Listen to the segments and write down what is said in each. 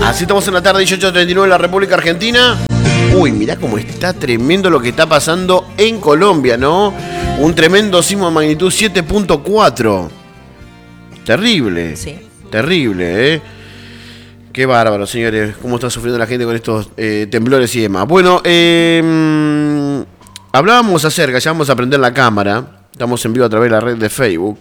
Así estamos en la tarde, 18:39 en la República Argentina. Uy, mirá cómo está tremendo lo que está pasando en Colombia, ¿no? Un tremendo sismo de magnitud 7.4. Terrible. Sí. Terrible, ¿eh? Qué bárbaro, señores. Cómo está sufriendo la gente con estos temblores y demás. Bueno, hablábamos acerca, ya vamos a prender la cámara. Estamos en vivo a través de la red de Facebook.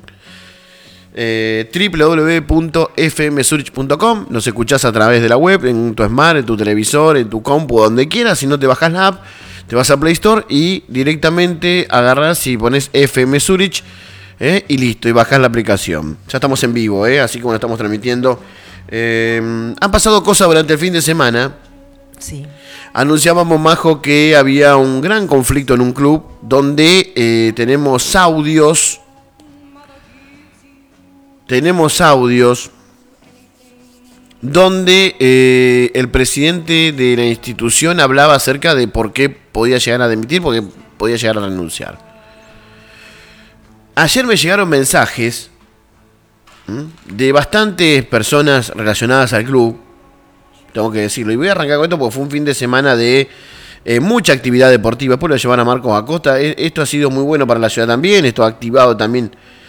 www.fmzurich.com. Nos escuchás a través de la web, en tu smart, en tu televisor, en tu compu, donde quieras. Si no, te bajás la app, te vas a Play Store y directamente agarrás y pones FM Zurich y listo, y bajás la aplicación. Ya estamos en vivo, así como lo estamos transmitiendo. Han pasado cosas durante el fin de semana. Sí. Anunciábamos, Majo, que había un gran conflicto en un club donde tenemos audios donde el presidente de la institución hablaba acerca de por qué podía llegar a dimitir, por qué podía llegar a renunciar. Ayer me llegaron mensajes de bastantes personas relacionadas al club, tengo que decirlo, y voy a arrancar con esto porque fue un fin de semana de mucha actividad deportiva. Después lo llevan a Marcos Acosta. Esto ha sido muy bueno para la ciudad también, esto ha activado también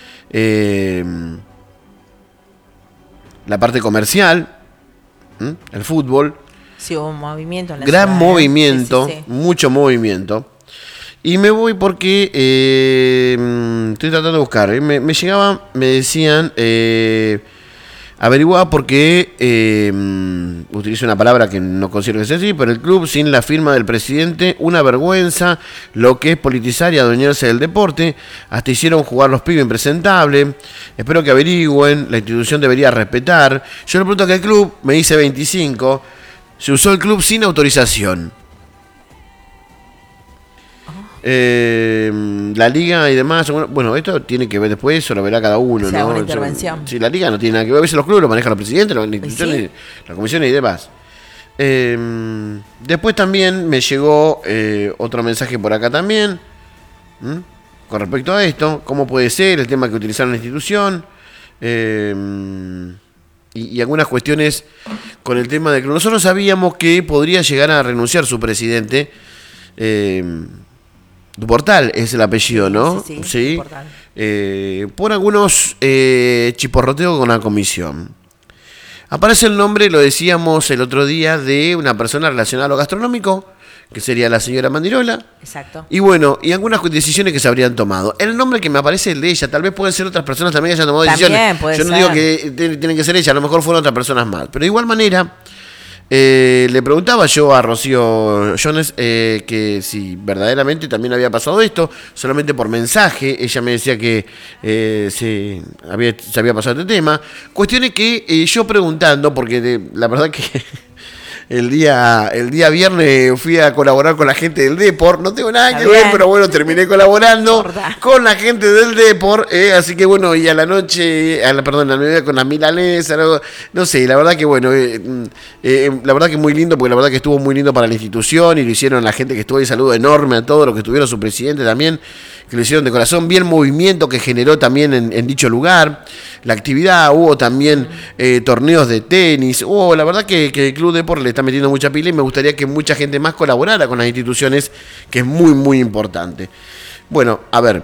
la parte comercial, el fútbol. Sí, hubo un movimiento en la gran ciudad, movimiento, sí. Mucho movimiento. Y me voy porque estoy tratando de buscar. Me llegaban, me decían, averiguaba por qué, utilizo una palabra que no considero que sea así, pero el club sin la firma del presidente, una vergüenza, lo que es politizar y adueñarse del deporte, hasta hicieron jugar los pibes impresentables, espero que averigüen, la institución debería respetar. Yo le pregunto a qué club, me dice 25, se usó el club sin autorización. La liga y demás, bueno, esto tiene que ver después, eso lo verá cada uno, ¿no? Una intervención. Sí, la liga no tiene nada que ver, a veces los clubes lo manejan los presidentes, las instituciones, ¿sí? Las comisiones y demás. Después también me llegó otro mensaje por acá también, con respecto a esto, cómo puede ser el tema que utilizaron la institución, y algunas cuestiones con el tema de que nosotros sabíamos que podría llegar a renunciar su presidente. Duportal es el apellido, ¿no? Sí. Por algunos chiporroteos con la comisión. Aparece el nombre, lo decíamos el otro día, de una persona relacionada a lo gastronómico, que sería la señora Mandirola. Exacto. Y bueno, y algunas decisiones que se habrían tomado. El nombre que me aparece es el de ella, tal vez pueden ser otras personas también que hayan tomado decisiones. Yo no digo que tienen que ser ella, a lo mejor fueron otras personas más. Pero de igual manera, le preguntaba yo a Rocío Jones que si verdaderamente también había pasado esto, solamente por mensaje. Ella me decía que se había pasado este tema. Cuestiones que yo preguntando, porque la verdad que el día viernes fui a colaborar con la gente del Depor. No tengo nada que ver, pero bueno, terminé colaborando con la gente del Depor. Así que bueno, y a la noche, a la mediodía con la milanesa, no sé, la verdad que bueno, la verdad que muy lindo, porque la verdad que estuvo muy lindo para la institución y lo hicieron la gente que estuvo ahí. Saludo enorme a todos los que estuvieron, su presidente también, que lo hicieron de corazón. Bien movimiento que generó también en dicho lugar. La actividad, hubo también torneos de tenis. La verdad que el Club Depor le está metiendo mucha pila y me gustaría que mucha gente más colaborara con las instituciones, que es muy, muy importante. Bueno, a ver.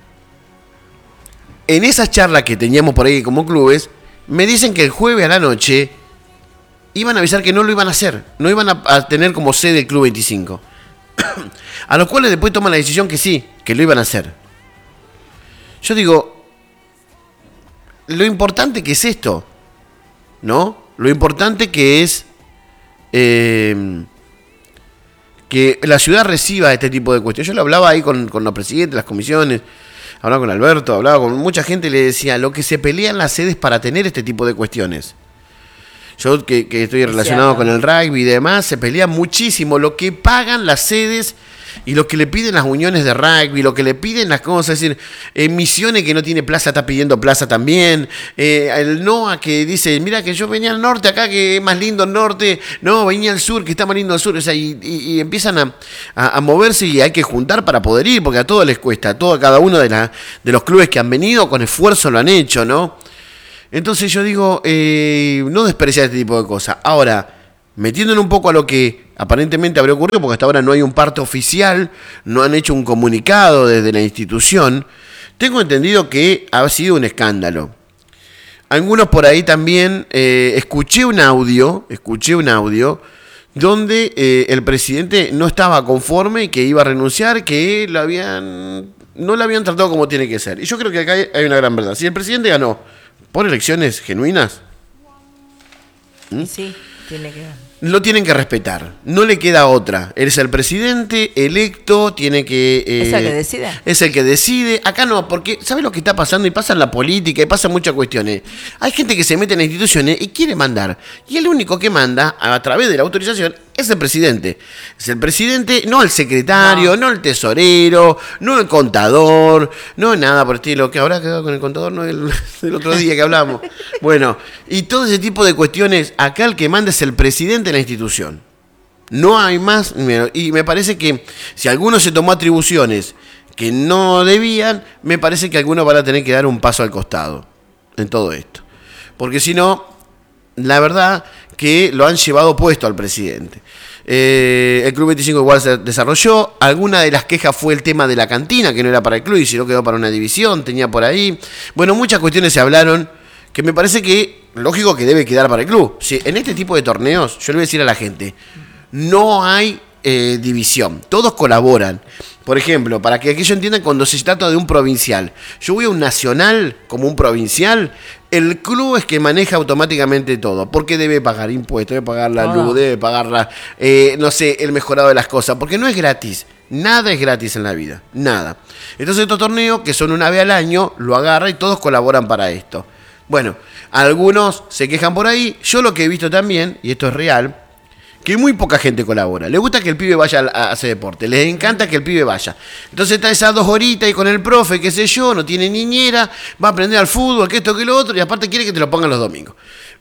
En esas charlas que teníamos por ahí como clubes, me dicen que el jueves a la noche iban a avisar que no lo iban a hacer. No iban a tener como sede el Club 25. A los cuales después toman la decisión que sí, que lo iban a hacer. Yo digo, lo importante que es esto, ¿no? Lo importante que es que la ciudad reciba este tipo de cuestiones. Yo lo hablaba ahí con los presidentes, las comisiones, hablaba con Alberto, hablaba con mucha gente y le decía, lo que se pelean las sedes para tener este tipo de cuestiones. Yo que estoy relacionado con el rugby y demás, se pelea muchísimo lo que pagan las sedes y lo que le piden las uniones de rugby, lo que le piden las cosas, es decir, Misiones que no tiene plaza está pidiendo plaza también, el NOA que dice, mira que yo venía al norte acá que es más lindo el norte, no, venía al sur que está más lindo el sur, o sea, y empiezan a moverse y hay que juntar para poder ir, porque a todos les cuesta, a cada uno de los clubes que han venido con esfuerzo lo han hecho, ¿no? Entonces yo digo, no despreciar este tipo de cosas. Ahora, metiéndole un poco a lo que aparentemente habría ocurrido, porque hasta ahora no hay un parte oficial, no han hecho un comunicado desde la institución, tengo entendido que ha sido un escándalo. Algunos por ahí también, escuché un audio donde el presidente no estaba conforme, que iba a renunciar, que no lo habían tratado como tiene que ser. Y yo creo que acá hay una gran verdad. Si el presidente ganó por elecciones genuinas, sí, tiene que ganar. Lo tienen que respetar, no le queda otra. Él es el presidente electo, tiene que... ¿Es el que decide? Es el que decide. Acá no, porque ¿sabes lo que está pasando? Y pasa en la política, y pasa en muchas cuestiones. Hay gente que se mete en las instituciones y quiere mandar. Y el único que manda, a través de la autorización, es el presidente. Es el presidente, no el secretario, no el tesorero, no el contador, no nada por el estilo. Que habrá quedado con el contador, no el otro día que hablamos. Bueno, y todo ese tipo de cuestiones, acá el que manda es el presidente de la institución. No hay más. Y me parece que si alguno se tomó atribuciones que no debían, me parece que algunos van a tener que dar un paso al costado en todo esto. Porque si no, la verdad que lo han llevado puesto al presidente. El Club 25 igual se desarrolló. Alguna de las quejas fue el tema de la cantina, que no era para el club y sino quedó para una división, tenía por ahí. Bueno, muchas cuestiones se hablaron que me parece que, lógico que debe quedar para el club. Si en este tipo de torneos, yo le voy a decir a la gente, no hay división, todos colaboran. Por ejemplo, para que aquellos entiendan, cuando se trata de un provincial, yo voy a un nacional como un provincial, el club es que maneja automáticamente todo, porque debe pagar impuestos, debe pagar la luz, debe pagar no sé, el mejorado de las cosas, porque no es gratis, nada es gratis en la vida, nada. Entonces estos torneos, que son una vez al año, lo agarra y todos colaboran para esto. Bueno, algunos se quejan por ahí, yo lo que he visto también, y esto es real, que muy poca gente colabora. Le gusta que el pibe vaya a hacer deporte, les encanta que el pibe vaya. Entonces está esas 2 horitas y con el profe, qué sé yo, no tiene niñera, va a aprender al fútbol, que esto, que lo otro, y aparte quiere que te lo pongan los domingos.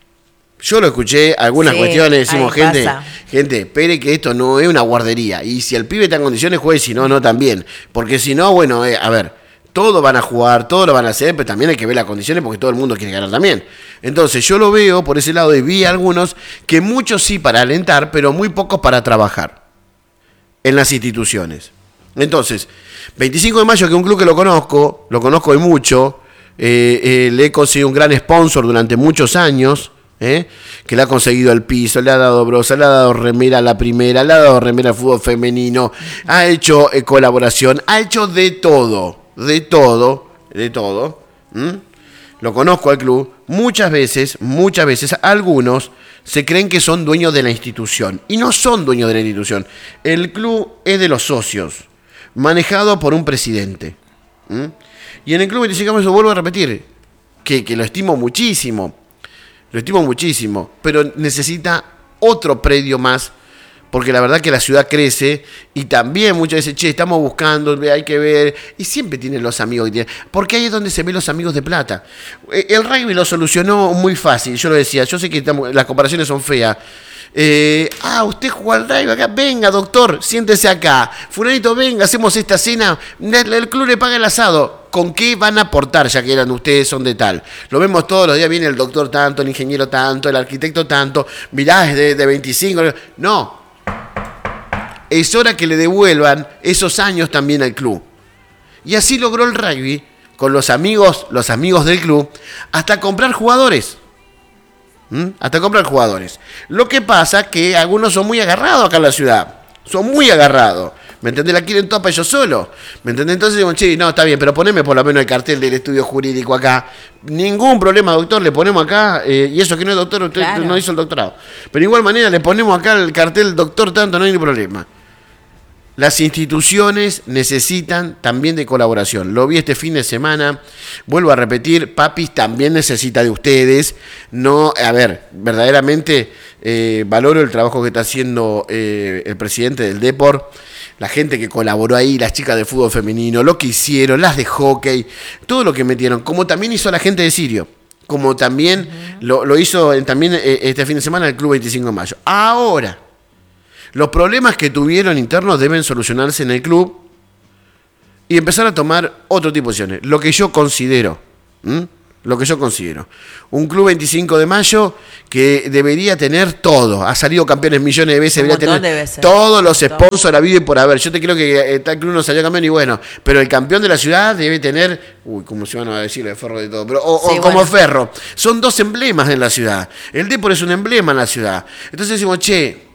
Yo lo escuché, algunas cuestiones, decimos, gente, espere que esto no es una guardería. Y si el pibe está en condiciones, juegue, si no, no también. Porque si no, bueno, a ver, todos van a jugar, todos lo van a hacer, pero también hay que ver las condiciones porque todo el mundo quiere ganar también. Entonces yo lo veo por ese lado y vi algunos que muchos sí para alentar, pero muy pocos para trabajar en las instituciones. Entonces, 25 de mayo, que es un club que lo conozco y mucho, le he conseguido un gran sponsor durante muchos años, que le ha conseguido el piso, le ha dado brosa, le ha dado remera a la primera, le ha dado remera al fútbol femenino, ha hecho colaboración, ha hecho de todo. Lo conozco al club. Muchas veces, algunos se creen que son dueños de la institución. Y no son dueños de la institución. El club es de los socios, manejado por un presidente. Y en el Club 25 de mayo, vuelvo a repetir, que lo estimo muchísimo. Pero necesita otro predio más. Porque la verdad que la ciudad crece y también muchas veces, estamos buscando, hay que ver, y siempre tienen los amigos que tienen, porque ahí es donde se ven los amigos de plata. El rugby lo solucionó muy fácil, yo lo decía, yo sé que las comparaciones son feas. Usted juega al rugby acá, venga doctor, siéntese acá, fulanito, venga, hacemos esta cena, el club le paga el asado. ¿Con qué van a aportar, ya que ustedes son de tal? Lo vemos todos los días, viene el doctor tanto, el ingeniero tanto, el arquitecto tanto, mirá, es de 25, no. Es hora que le devuelvan esos años también al club. Y así logró el rugby, con los amigos del club, hasta comprar jugadores. Lo que pasa es que algunos son muy agarrados acá en la ciudad. Son muy agarrados. ¿Me entendés? La quieren toda para ellos solos. ¿Me entendés? Entonces digo, no, está bien, pero poneme por lo menos el cartel del estudio jurídico acá. Ningún problema, doctor, le ponemos acá, y eso que no es doctor, usted no hizo el doctorado. Pero de igual manera le ponemos acá el cartel doctor tanto, no hay ni problema. Las instituciones necesitan también de colaboración. Lo vi este fin de semana. Vuelvo a repetir, Papis también necesita de ustedes. No, verdaderamente valoro el trabajo que está haciendo el presidente del Depor, la gente que colaboró ahí, las chicas de fútbol femenino, lo que hicieron, las de hockey, todo lo que metieron, como también hizo la gente de Sirio, como también lo hizo también este fin de semana el Club 25 de mayo. Ahora, los problemas que tuvieron internos deben solucionarse en el club y empezar a tomar otro tipo de decisiones. Lo que yo considero, lo que yo considero. Un club 25 de mayo que debería tener todo. Ha salido campeones millones de veces, debería tener todos los sponsors a vida y por haber. Yo te creo que tal club no salió campeón y bueno, pero el campeón de la ciudad debe tener, como se van a decir de Ferro de todo, pero como Ferro. Son dos emblemas en la ciudad. El Depor es un emblema en la ciudad. Entonces decimos, che,